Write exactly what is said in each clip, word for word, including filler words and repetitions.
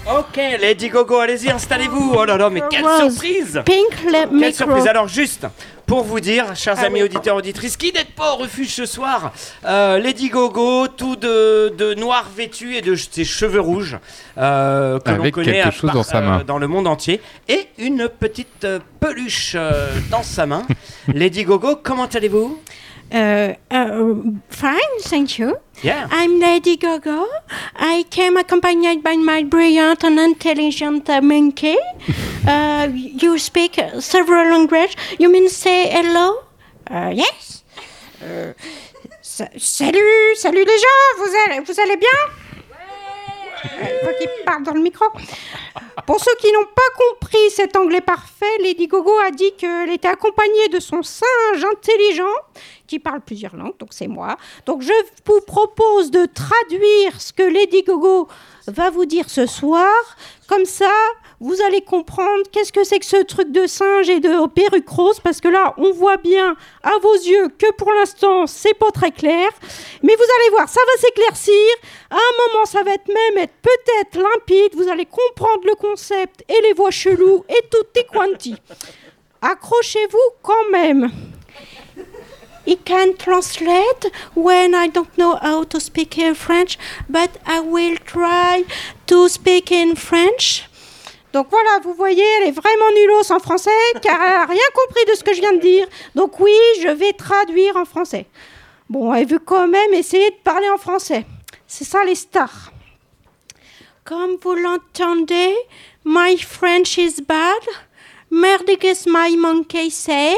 Ok, Lady Gogo, allez-y, installez-vous. Oh là là, mais quelle surprise! Pink, le Quelle micro. surprise! Alors juste pour vous dire, chers Ah amis oui. auditeurs auditrices, qui n'êtes pas au refuge ce soir, euh, Lady Gogo, tout de, de noir vêtu et de ses cheveux rouges euh, que l'on Avec connaît quelque à chose part- dans sa main. euh, dans le monde entier, et une petite euh, peluche euh, dans sa main. Lady Gogo, comment allez-vous? Uh, uh, fine, thank you. Yeah. I'm Lady Gaga. I came accompanied by my brilliant and intelligent uh, monkey. uh, you speak several languages. You mean say hello? Uh, yes. Uh, sa- salut, salut les gens. Vous allez, vous allez bien? Euh, faut qu'il parle dans le micro. Pour ceux qui n'ont pas compris cet anglais parfait, Lady Gogo a dit qu'elle était accompagnée de son singe intelligent qui parle plusieurs langues, donc c'est moi. Donc je vous propose de traduire ce que Lady Gogo va vous dire ce soir. Comme ça, vous allez comprendre qu'est-ce que c'est que ce truc de singe et de perruque rose, parce que là, on voit bien à vos yeux que pour l'instant, c'est pas très clair. Mais vous allez voir, ça va s'éclaircir. À un moment, ça va être même être peut-être limpide. Vous allez comprendre le concept et les voix cheloues et tutti quanti. Accrochez-vous quand même. I can translate when I don't know how to speak in French, but I will try to speak in French. Donc voilà, vous voyez, elle est vraiment nulos en français, car elle n'a rien compris de ce que je viens de dire. Donc oui, je vais traduire en français. Bon, elle veut quand même essayer de parler en français. C'est ça les stars. Comme vous l'entendez, my French is bad. Merdic is my monkey say.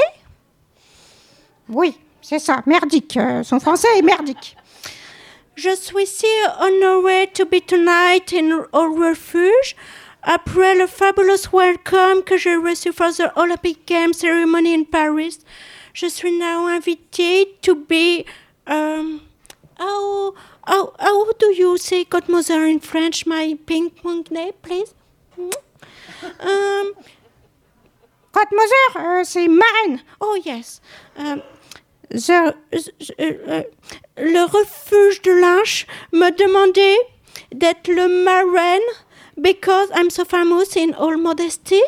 Oui, c'est ça, merdique. Euh, son français est merdique. Je suis si honorée to be tonight in our refuge. Après le fabulous welcome que j'ai reçu for the Olympic Games ceremony in Paris, je suis now invited to be... Um, how, how, how do you say godmother in French, my pink monkey, please? Um, godmother, uh, c'est marraine. Oh, yes. Um, the, the, uh, le refuge de l'Arche me demandait d'être le marraine because I'm so famous in all modesty.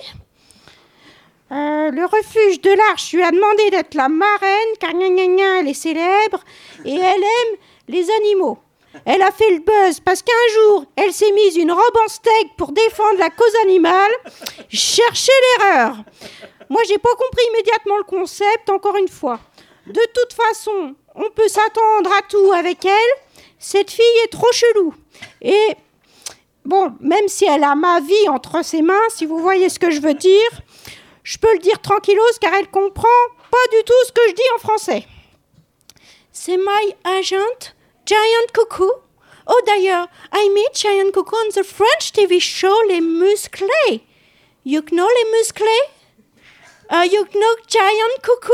Euh, le refuge de l'Arche lui a demandé d'être la marraine car gna gna gna, elle est célèbre et elle aime les animaux. Elle a fait le buzz parce qu'un jour, elle s'est mise une robe en steak pour défendre la cause animale. Cherchez l'erreur. Moi, j'ai pas compris immédiatement le concept, encore une fois. De toute façon, on peut s'attendre à tout avec elle. Cette fille est trop chelou. Et bon, même si elle a ma vie entre ses mains, si vous voyez ce que je veux dire, je peux le dire tranquillos car elle comprend pas du tout ce que je dis en français. C'est my agent, Giant Coucou. Oh d'ailleurs, I meet Giant Coucou on the French T V show Les Musclés. You know Les Musclés? Uh, you know Giant Coucou?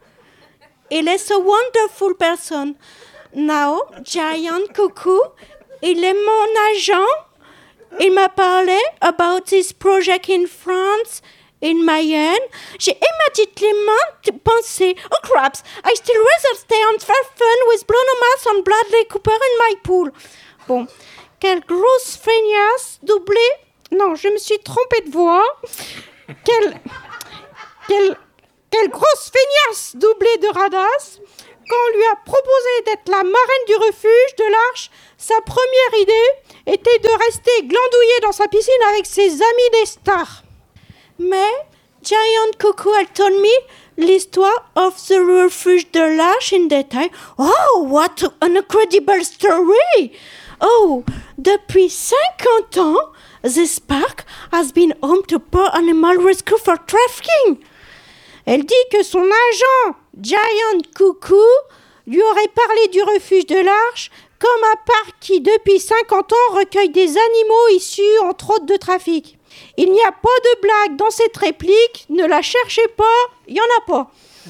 Il est a wonderful person. Now, Giant Coucou, il est mon agent. Il m'a parlé about this project in France, in Mayenne. J'ai immédiatement pensé, oh craps, I still rather stay on fair fun with Bruno Mars and Bradley Cooper in my pool. Bon, quelle grosse feignasse doublée. Non, je me suis trompée de voix. Quelle, quelle, quelle grosse feignasse doublée de radasse. Quand on lui a proposé d'être la marraine du refuge de l'Arche, sa première idée était de rester glandouillée dans sa piscine avec ses amis des stars. Mais Giant Coucou a told me l'histoire of the refuge de l'Arche in detail. Oh, what an incredible story! Oh, depuis cinquante ans, this park has been home to poor animal rescue for trafficking. Elle dit que son agent, Giant Coucou, lui aurait parlé du refuge de l'Arche comme un parc qui, depuis cinquante ans, recueille des animaux issus, entre autres, de trafic. Il n'y a pas de blague dans cette réplique, ne la cherchez pas, il n'y en a pas.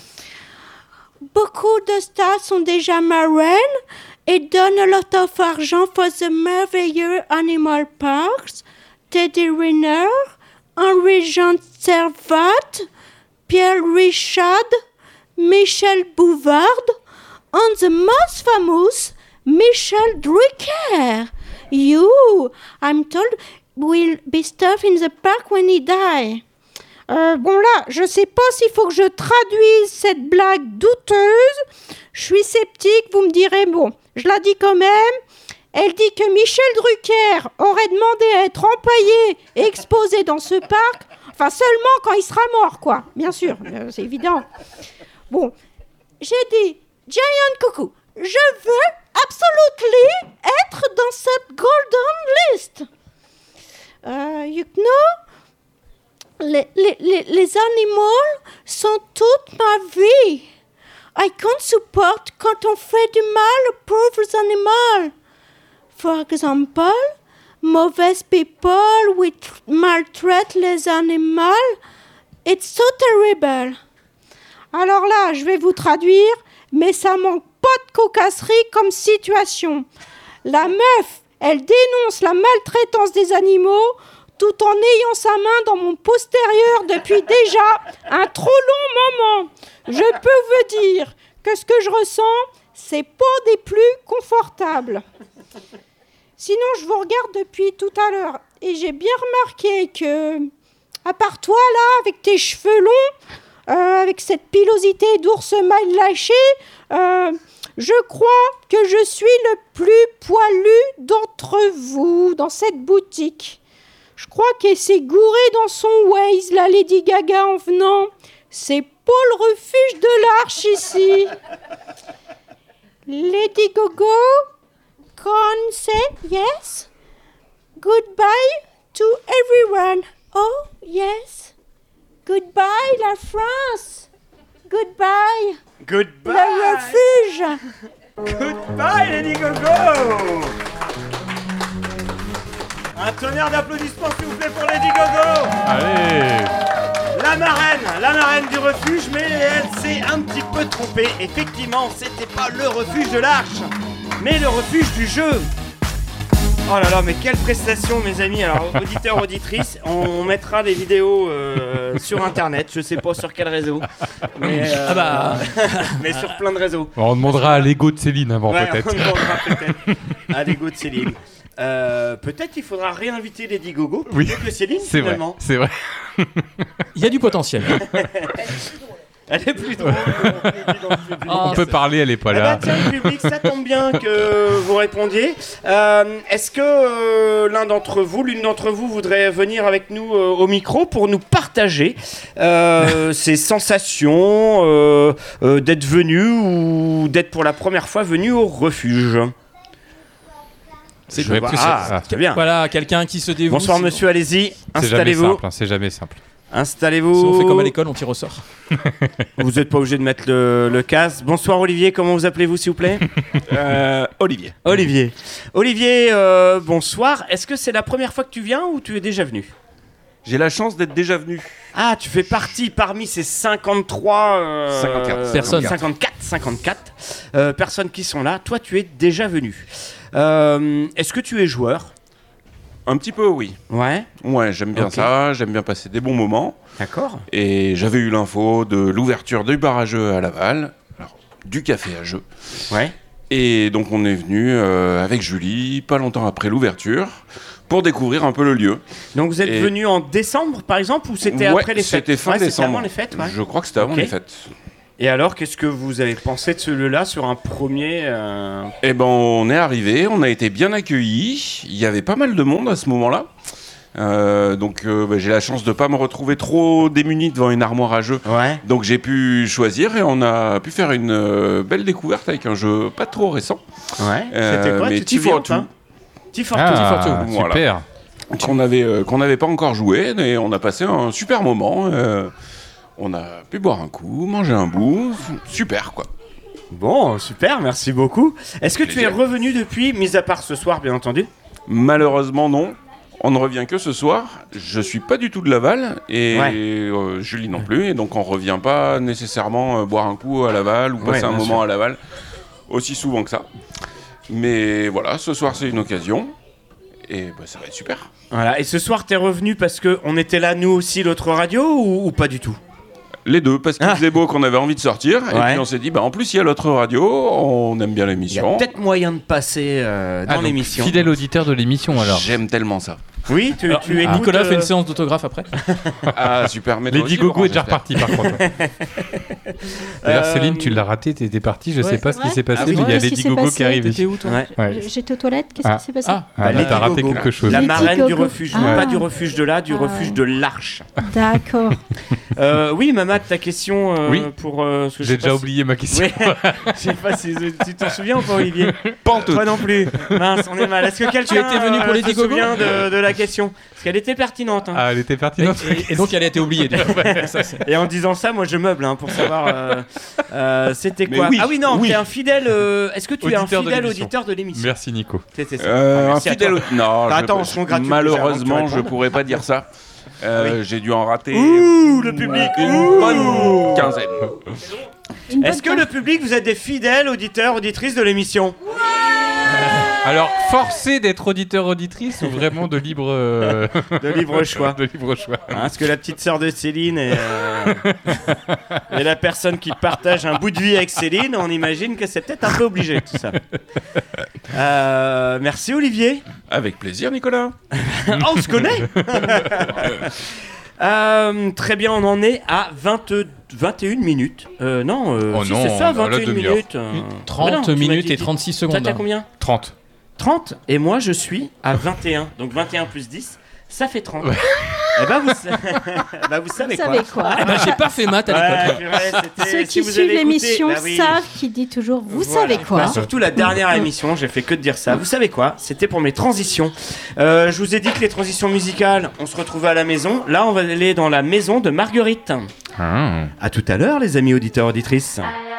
Beaucoup de stars sont déjà marraines et donnent a lot of argent for the merveilleux animal parks. Teddy Riner, Henri-Jean Servat, Pierre Richard, Michel Bouvard, and the most famous Michel Drucker. You, I'm told, will be stuffed in the park when he die. Euh, bon là, je sais pas s'il faut que je traduise cette blague douteuse. Je suis sceptique, vous me direz, bon, je la dis quand même. Elle dit que Michel Drucker aurait demandé à être empaillé et exposé dans ce parc, enfin seulement quand il sera mort, quoi. Bien sûr, euh, c'est évident. Bon, j'ai dit, Giant Coucou, je veux absolutely être dans cette golden list. Euh, you know, les, les, les, les animaux sont toute ma vie. I can't support quand on fait du mal aux pauvres animaux. For example, mauvais people which maltraite les animaux. It's so terrible. Alors là, je vais vous traduire, mais ça manque pas de cocasserie comme situation. La meuf, elle dénonce la maltraitance des animaux tout en ayant sa main dans mon postérieur depuis déjà un trop long moment. Je peux vous dire que ce que je ressens, c'est pas des plus confortables. Sinon, je vous regarde depuis tout à l'heure et j'ai bien remarqué que, à part toi là, avec tes cheveux longs, euh, avec cette pilosité d'ours mal lâché, euh, je crois que je suis le plus poilu d'entre vous dans cette boutique. Je crois qu'elle s'est gourée dans son Waze, la Lady Gaga, en venant. C'est pas le refuge de l'Arche ici. Lady Gogo, can say yes? Goodbye to everyone. Oh, yes. Goodbye, la France. Goodbye. Goodbye. Le refuge. Goodbye, Lady Gogo. Un tonnerre d'applaudissements, s'il vous plaît, pour Lady Gogo. Allez. La marraine, la marraine du refuge, mais elle s'est un petit peu trompée. Effectivement, c'était pas le refuge de l'Arche, mais le refuge du jeu. Oh là là, mais quelle prestation, mes amis. Alors, auditeurs, auditrices, on mettra les vidéos euh, sur internet, je sais pas sur quel réseau, mais, euh, Ah bah. mais sur plein de réseaux. On demandera à l'ego de Céline avant, Ouais, peut-être. on demandera peut-être à l'ego de Céline. Euh, peut-être qu'il faudra réinviter Lady Gogo plutôt Oui, que Céline, c'est vrai, finalement. c'est vrai. Il y a du potentiel. Elle est plus drôle. Ah, On peut parler, elle est pas Ah bah là. tiens, le public, ça tombe bien que vous répondiez. Euh, est-ce que euh, l'un d'entre vous, l'une d'entre vous voudrait venir avec nous euh, au micro pour nous partager euh, ses sensations euh, euh, d'être venu ou d'être pour la première fois venu au refuge? C'est Je vais vois- plus- Ah, ah, très bien. Voilà, quelqu'un qui se dévoue. Bonsoir sinon- monsieur, allez-y, C'est jamais installez-vous. simple, hein, c'est jamais simple. Installez-vous. Si on fait comme à l'école, on tire au sort. Vous n'êtes pas obligé de mettre le, le casque. Bonsoir Olivier, comment vous appelez-vous s'il vous plaît? Euh, Olivier. Olivier. Olivier, euh, bonsoir. Est-ce que c'est la première fois que tu viens ou tu es déjà venu? J'ai la chance d'être déjà venu. Ah, tu fais partie parmi ces cinquante-trois... euh, cinquante-quatre. Personnes. cinquante-quatre, cinquante-quatre euh, personnes qui sont là. Toi, tu es déjà venu. Euh, est-ce que tu es joueur? Un petit peu, oui. Ouais, Ouais, j'aime bien Ok. ça, j'aime bien passer des bons moments. d'accord. Et j'avais eu l'info de l'ouverture du bar à jeux à Laval, alors, du café à jeux. Ouais. Et donc on est venu euh, avec Julie, pas longtemps après l'ouverture, pour découvrir un peu le lieu. Donc vous êtes Et- venu en décembre, par exemple, ou c'était Ouais, après les fêtes? c'était fin Ouais, c'était décembre. avant les fêtes, ouais. Je crois que c'était avant Ok. les fêtes. Et alors, qu'est-ce que vous avez pensé de celui-là sur un premier... euh, Eh ben, on est arrivé, on a été bien accueillis. Il y avait pas mal de monde à ce moment-là. Euh, donc, euh, bah, j'ai la chance de pas me retrouver trop démuni devant une armoire à jeux. Ouais. Donc, j'ai pu choisir et on a pu faire une euh, belle découverte avec un jeu pas trop récent. Ouais. Euh, C'était quoi? mais Tu te T souviens for ou pas? Two. T for Two. Ah, Voilà. super. Qu'on avait euh, qu'on n'avait pas encore joué et on a passé un super moment. euh, on a pu boire un coup, manger un bout, super quoi. Bon, super, merci beaucoup. Est-ce que tu es Plaisir. revenu depuis, mis à part ce soir, bien entendu? Malheureusement non, on ne revient que ce soir. Je suis pas du tout de Laval et Ouais. euh, Julie non plus et donc on revient pas nécessairement euh, boire un coup à Laval ou Ouais, passer un bien moment sûr. à Laval aussi souvent que ça. Mais voilà, ce soir c'est une occasion et bah, ça va être super. Voilà. Et ce soir, t'es revenu parce que on était là, nous aussi, l'autre radio, ou, ou pas du tout? Les deux, parce qu'il Ah. faisait beau, qu'on avait envie de sortir. Et Ouais. puis on s'est dit, bah, en plus, il y a l'autre radio, on aime bien Il y a l'émission. peut-être moyen de passer euh, dans Ah, donc, l'émission. fidèle auditeur de l'émission alors. J'aime tellement ça. Oui, tu, Alors, tu écoutes, Nicolas euh, fait une séance d'autographe après. Ah, super. mais toi Lady aussi, Gogo Laurent, est déjà j'espère. repartie par contre. D'ailleurs, Euh, Céline, tu l'as raté, t'étais partie, je sais Ouais. pas ce qui Ouais. s'est passé, Ah oui. mais il y a Qu'est-ce qui Lady s'est Gogo passé qui est arrivée. T'étais où toi Ouais. Ouais. J'étais aux toilettes, qu'est-ce Ah. qui s'est passé? Ah, Ah, Lady t'as raté Gogo. quelque chose. La Lady marraine du Gogo. refuge, Ah. pas du refuge de là, du Ah refuge ouais. de l'Arche. D'accord. Euh, oui, Mamad, ta question euh, Oui. pour. euh, ce que je J'ai sais déjà pas oublié ma question. Si... Oui. Je sais pas si tu t'en souviens ou pas, Olivier. Pas en tout. Toi non plus. Mince, on est mal. Est-ce que quelqu'un étais venu pour euh, Lady se Gogo souvient de, de la question? Parce qu'elle était pertinente. Hein. Ah, elle était Et, pertinente. et- et donc elle a été oubliée. déjà. Ça, c'est- Et en disant ça, moi je meuble hein, pour savoir euh, euh, c'était Mais quoi. oui, ah oui, non, oui. t'es un fidèle. euh, Est-ce que tu es un Auditeur de fidèle l'émission. auditeur de l'émission? Merci Nico. C'est c'est ça. Euh, Ah, un merci à fidèle. toi. Non, Bah, je- attends, on se congratule déjà malheureusement, avant que tu je répondes. pourrais pas dire ça. Euh, J'ai dû en rater. Ouh, le public. Une Ouh. bonne quinzaine. Une bonne Est-ce que le public, vous êtes des fidèles auditeurs, auditrices de l'émission? Alors, forcé d'être auditeur, auditrice ou vraiment de libre, euh, De libre choix. de libre choix. Hein, parce que la petite sœur de Céline est, euh, est la personne qui partage un bout de vie avec Céline, on imagine que c'est peut-être un peu obligé tout ça. Euh, merci Olivier. Avec plaisir, Nicolas. Oh, on se connaît. Euh, très bien, on en est à vingt, vingt et une minutes. Euh, non, euh, Oh si, non, c'est ça, on a la vingt et une demi-heure. minutes. euh. trente Mais non, tu m'as minutes dit- et trente-six Toi, secondes. t'as combien? trente. trente, et moi je suis à vingt et un. Donc vingt et un plus dix, ça fait trente. Et bah vous, sa- bah, vous savez Vous quoi. savez quoi? Eh ben, j'ai pas fait maths à l'époque. Ouais, purée, c'était- Ceux si qui vous suivent avez écouté- l'émission bah oui. savent qu'il dit toujours vous Voilà. savez quoi. Bah, surtout la dernière émission, j'ai fait que de dire ça. Vous savez quoi? C'était pour mes transitions. Euh, je vous ai dit que les transitions musicales, on se retrouvait à la maison. Là, on va aller dans la maison de Marguerite. Ah. À tout à l'heure, les amis auditeurs auditrices. À